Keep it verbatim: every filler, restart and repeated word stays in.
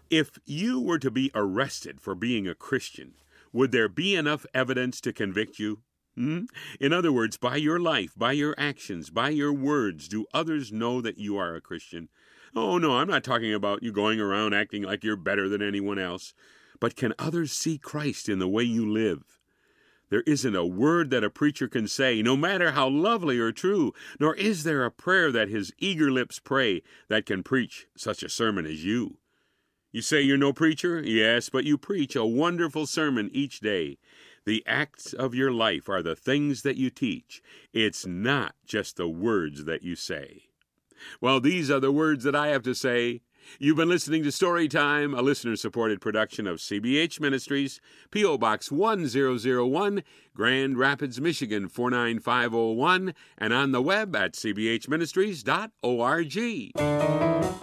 If you were to be arrested for being a Christian, would there be enough evidence to convict you? Hmm? In other words, by your life, by your actions, by your words, do others know that you are a Christian? Oh, no, I'm not talking about you going around acting like you're better than anyone else. But can others see Christ in the way you live? There isn't a word that a preacher can say, no matter how lovely or true, nor is there a prayer that his eager lips pray that can preach such a sermon as you. You say you're no preacher? Yes, but you preach a wonderful sermon each day. The acts of your life are the things that you teach. It's not just the words that you say. Well, these are the words that I have to say. You've been listening to Storytime, a listener-supported production of C B H Ministries, P O Box one thousand one, Grand Rapids, Michigan four nine five oh one, and on the web at c b h ministries dot org.